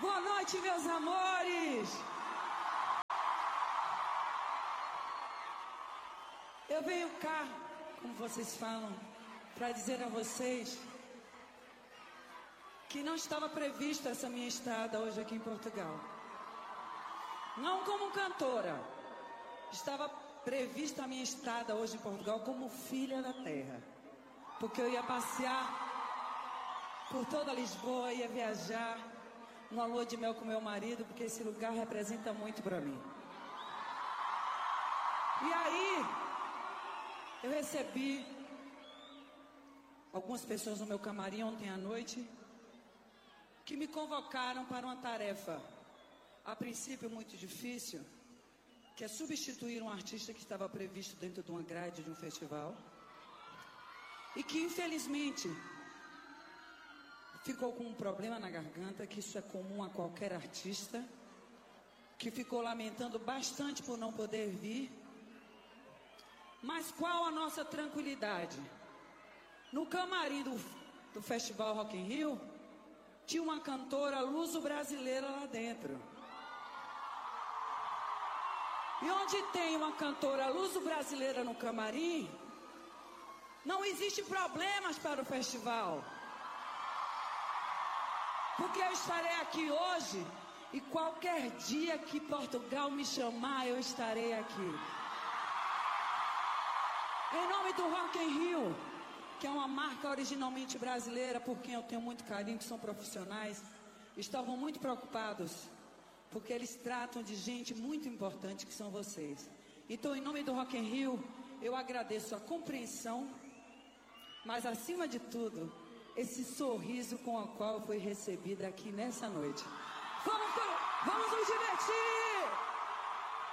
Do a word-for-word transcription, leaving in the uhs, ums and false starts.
Boa noite, meus amores. Eu venho cá, como vocês falam, para dizer a vocês que não estava prevista essa minha estada hoje aqui em Portugal. Não como cantora. Estava prevista a minha estada hoje em Portugal como filha da terra. Porque eu ia passear por toda Lisboa, ia viajar numa lua de mel com meu marido, porque esse lugar representa muito para mim. E aí, eu recebi algumas pessoas no meu camarim ontem à noite que me convocaram para uma tarefa, a princípio muito difícil, que é substituir um artista que estava previsto dentro de uma grade de um festival e que infelizmente ficou com um problema na garganta, que isso é comum a qualquer artista, que ficou lamentando bastante por não poder vir. Mas qual a nossa tranquilidade? No camarim do, do Festival Rock in Rio, tinha uma cantora luso-brasileira lá dentro. E onde tem uma cantora luso-brasileira no camarim, não existe problemas para o festival. Porque eu estarei aqui hoje e qualquer dia que Portugal me chamar, eu estarei aqui. Em nome do Rock in Rio, que é uma marca originalmente brasileira, por quem eu tenho muito carinho, que são profissionais, estavam muito preocupados, porque eles tratam de gente muito importante, que são vocês. Então, em nome do Rock in Rio, eu agradeço a compreensão, mas acima de tudo, esse sorriso com o qual eu fui recebida aqui nessa noite. Vamos, vamos nos divertir!